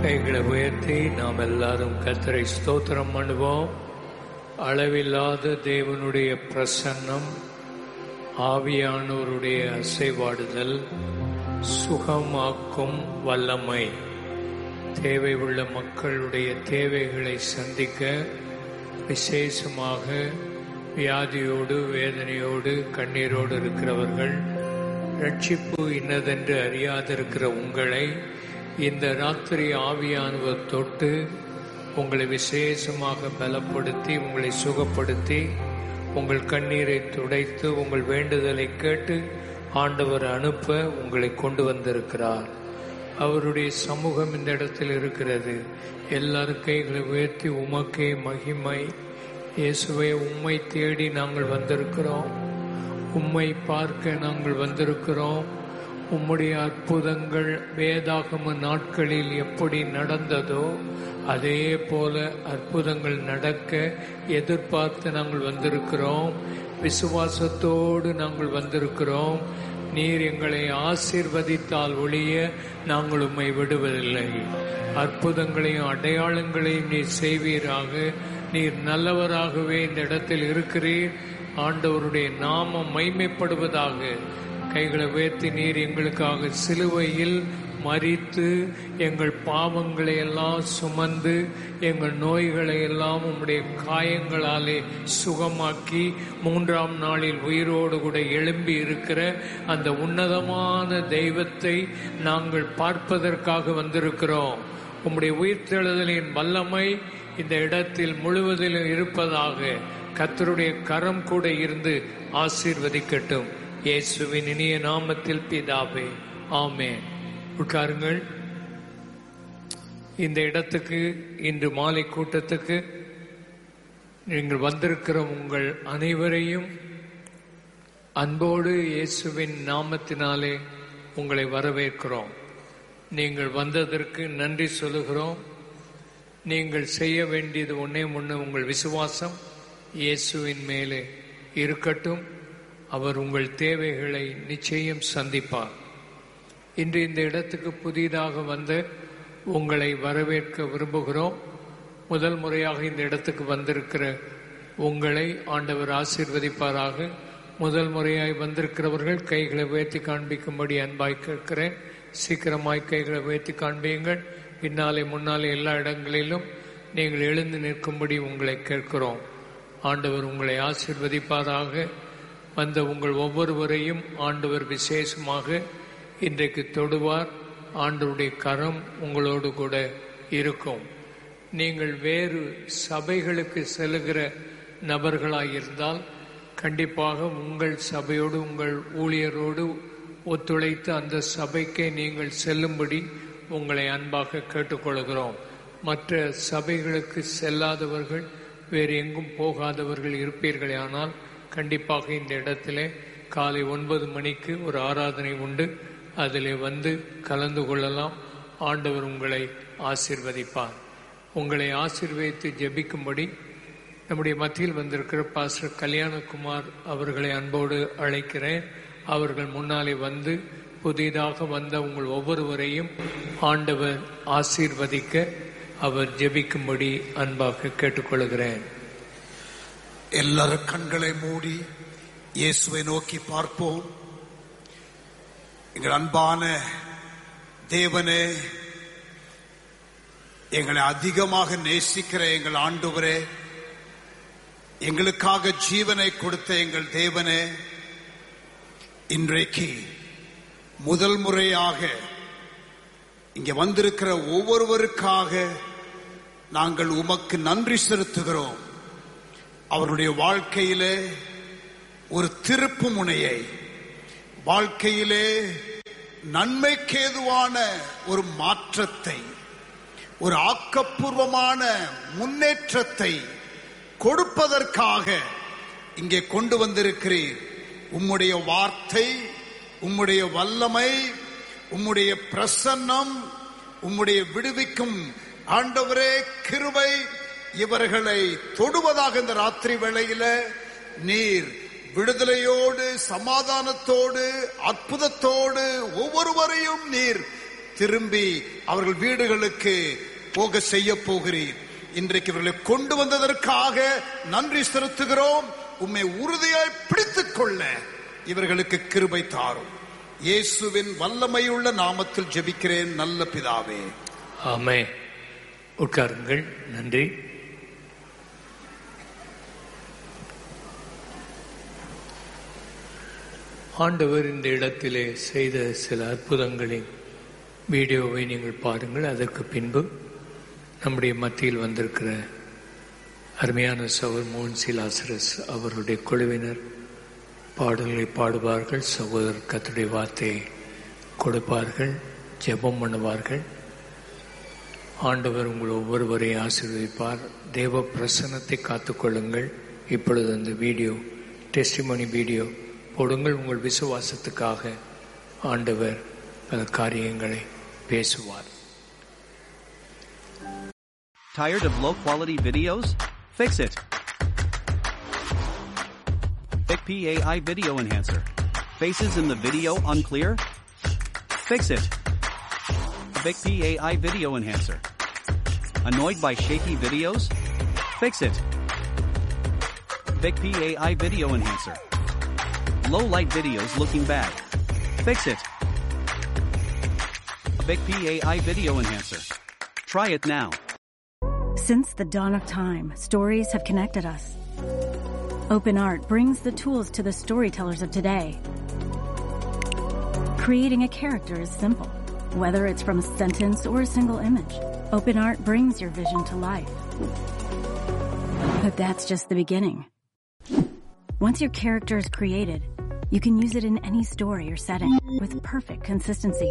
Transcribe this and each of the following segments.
கைகளை உயர்த்தி நாம் எல்லாரும் கர்த்தரை ஸ்தோத்திரம் பண்ணுவோம். அளவில்லாத தேவனுடைய பிரசன்னம், ஆவியானோருடைய அசைவாடுதல், சுகமாக்கும் வல்லமை, தேவை உள்ள மக்களுடைய தேவைகளை சந்திக்க, விசேஷமாக வியாதியோடு வேதனையோடு கண்ணீரோடு இருக்கிறவர்கள், ரட்சிப்பு இன்னதென்று அறியாதிருக்கிற உங்களை இந்த ராத்திரி ஆவியானவர் தொட்டு உங்களை விசேஷமாக பலப்படுத்தி, உங்களை சுகப்படுத்தி, உங்கள் கண்ணீரை துடைத்து, உங்கள் வேண்டுதலை கேட்டு ஆண்டவர் அனுப்ப உங்களை கொண்டு வந்திருக்கிறார். அவருடைய சமூகம் இந்த இடத்தில் இருக்கிறது. எல்லாரும் கைகளை உயர்த்தி, உமக்கே மகிமை. இயேசுவே, உம்மை தேடி நாங்கள் வந்திருக்கிறோம். உம்மை பார்க்க நாங்கள் வந்திருக்கிறோம். உம்முடைய அற்புதங்கள் வேதாகம நாட்களில் எப்படி நடந்ததோ அதே போல அற்புதங்கள் நடக்க எதிர்பார்த்து நாங்கள் வந்திருக்கிறோம். விசுவாசத்தோடு நாங்கள் வந்திருக்கிறோம். நீர் எங்களை ஆசீர்வதித்தால் ஒழிய நாங்கள் உம்மை விடுவதில்லை. அற்புதங்களையும் அடையாளங்களையும் நீர் செய்வீராக. நீர் நல்லவராகவே இந்த இடத்தில் இருக்கிறீர். ஆண்டவருடைய நாமம் மைமைப்படுவதாக. கைகளை உயர்த்தி, நீர் எங்களுக்காக சிலுவையில் மரித்து எங்கள் பாவங்களை எல்லாம் சுமந்து எங்கள் நோய்களை எல்லாம் உம்முடைய காயங்களாலே சுகமாக்கி 3ஆம் நாளில் உயிரோடு கூட எழும்பி இருக்கிற அந்த உன்னதமான தெய்வத்தை நாங்கள் பார்ப்பதற்காக வந்திருக்கிறோம். உம்முடைய உயிர்த்தெழுதலின் வல்லமை இந்த இடத்தில் முழுவதிலும் இருப்பதாக. கர்த்தருடைய கரம் கூட இருந்து ஆசீர்வதிக்கட்டும். இயேசுவின் இனிய நாமத்தில் பிதாவே, ஆமென். உட்காருங்கள். இந்த இடத்துக்கு, இன்று மாலை கூட்டத்துக்கு நீங்கள் வந்திருக்கிற உங்கள் அனைவரையும் அன்போடு இயேசுவின் நாமத்தினாலே உங்களை வரவேற்கிறோம். நீங்கள் வந்ததற்கு நன்றி சொல்லுகிறோம். நீங்கள் செய்ய வேண்டியது ஒன்னே ஒன்று, உங்கள் விசுவாசம் இயேசுவின் மேலே இருக்கட்டும். அவர் உங்கள் தேவைகளை நிச்சயம் சந்திப்பார். இன்று இந்த இடத்துக்கு புதிதாக வந்து உங்களை வரவேற்க விரும்புகிறோம். முதல் முறையாக இந்த இடத்துக்கு வந்திருக்கிற உங்களை ஆண்டவர் ஆசீர்வதிப்பாராக. முதல் முறையாய் வந்திருக்கிறவர்கள் கைகளை உயர்த்தி காண்பிக்கும்படி அன்பாய் கேட்கிறேன். சீக்கிரமாய் கைகளை உயர்த்தி காண்பியுங்கள். பின்னாலே முன்னாலே எல்லா இடங்களிலும் நீங்கள் எழுந்து நிற்கும்படி உங்களை கேட்கிறோம். ஆண்டவர் உங்களை ஆசீர்வதிப்பாராக. வந்த உங்கள் ஒவ்வொருவரையும் ஆண்டவர் விசேஷமாக இன்றைக்கு தொடுவார். ஆண்டவருடைய கரம் உங்களோடு கூட இருக்கும். நீங்கள் வேறு சபைகளுக்கு செல்லுகிற நபர்களாயிருந்தால் கண்டிப்பாக உங்கள் சபையோடு, உங்கள் ஊழியரோடு ஒத்துழைத்து அந்த சபைக்கே நீங்கள் செல்லும்படி உங்களை அன்பாக கேட்டுக்கொள்கிறோம். மற்ற சபைகளுக்கு செல்லாதவர்கள், வேறு எங்கும் போகாதவர்கள் இருப்பீர்களே ஆனால் கண்டிப்பாக இந்த இடத்துல காலை 9 மணிக்கு ஒரு ஆராதனை உண்டு. அதில் வந்து கலந்து கொள்ளலாம். ஆண்டவர் உங்களை ஆசீர்வதிப்பார். உங்களை ஆசீர்வதித்து ஜெபிக்கும்படி நம்முடைய மத்தியில் வந்திருக்கிற பாஸ்டர் கல்யாணகுமார் அவர்களை அன்போடு அழைக்கிறேன். அவர்கள் முன்னாலே வந்து புதிதாக வந்த உங்கள் ஒவ்வொருவரையும் ஆண்டவர் ஆசீர்வதிக்க அவர் ஜெபிக்கும்படி அன்பாக கேட்டுக்கொள்கிறேன். எல்லாரும் கண்களை மூடி இயேசுவை நோக்கி பார்ப்போம். எங்கள் அன்பான தேவனே, எங்களை அதிகமாக நேசிக்கிற எங்கள் ஆண்டவரே, எங்களுக்காக ஜீவனை கொடுத்த எங்கள் தேவனே, இன்றைக்கு முதல் முறையாக இங்கே வந்திருக்கிற ஒவ்வொருவருக்காக நாங்கள் உமக்கு நன்றி செலுத்துகிறோம். அவருடைய வாழ்க்கையிலே ஒரு திருப்பு முனையை, வாழ்க்கையிலே நன்மைக்கேதுவான ஒரு மாற்றத்தை, ஒரு ஆக்கப்பூர்வமான முன்னேற்றத்தை கொடுப்பதற்காக இங்கே கொண்டு வந்திருக்கிறீர். உம்முடைய வார்த்தை, உம்முடைய வல்லமை, உம்முடைய பிரசன்னம், உம்முடைய விடுவிக்கும் ஆண்டவரே கிருபை இவர்களை தொடுவதாக இந்த ராத்திரி வேளையில நீர் விடுதலையோடு, சமாதானத்தோடு, அற்புதத்தோடு ஒவ்வொருவரையும் நீர் திரும்பி அவர்கள் வீடுகளுக்கு போக செய்ய போகிறீர். இன்றைக்கு இவர்களை கொண்டு வந்ததற்காக நன்றி செலுத்துகிறோம். உம்மை உறுதியாய் பிடித்துக் கொள்ள இவர்களுக்கு கிருபை தாரும். இயேசுவின் வல்லமையுள்ள நாமத்தில் ஜெபிக்கிறேன் நல்ல பிதாவே, ஆமென். உட்காருங்கள். நன்றி. ஆண்டவர் இந்த இடத்திலே செய்த சில அற்புதங்களின் வீடியோவை நீங்கள் பாருங்கள். அதற்கு பின்பு நம்முடைய மத்தியில் வந்திருக்கிற அருமையான சகோதரர் மோன்சி லாசரஸ் அவருடைய குழுவினர் பாடல்களை பாடுவார்கள். சகோதரர் கர்த்தருடைய வார்த்தையை கொடுப்பார்கள், ஜெபம் பண்ணுவார்கள். ஆண்டவர் உங்கள் ஒவ்வொருவரையும் ஆசீர்வதிப்பார். தேவ பிரசன்னத்தை காத்துக்கொள்ளுங்கள். இப்பொழுது அந்த வீடியோ, டெஸ்டிமோனி வீடியோ போடுங்கள். உங்கள் விசுவாசத்துக்காக ஆண்டவர் பல காரியங்களை பேசுவார். Tired of low-quality videos? Fix it. Vic PAI Video Enhancer. Faces in the video unclear? Fix it. Vic PAI Video Enhancer. Annoyed by shaky videos? Fix it. Vic PAI Video Enhancer. Low-light videos looking bad? Fix it. Vic PAI Video Enhancer. Try it now. Since the dawn of time, stories have connected us. OpenArt brings the tools to the storytellers of today. Creating a character is simple. Whether it's from a sentence or a single image, OpenArt brings your vision to life. But that's just the beginning. Once your character is created, you can use it in any story or setting with perfect consistency.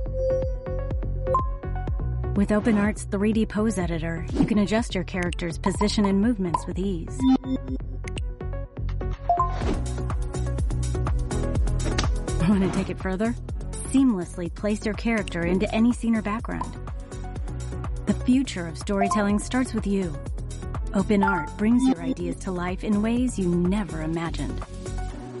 With OpenArt's 3D pose editor, you can adjust your character's position and movements with ease. Want to take it further? Seamlessly place your character into any scene or background. The future of storytelling starts with you. OpenArt brings your ideas to life in ways you never imagined.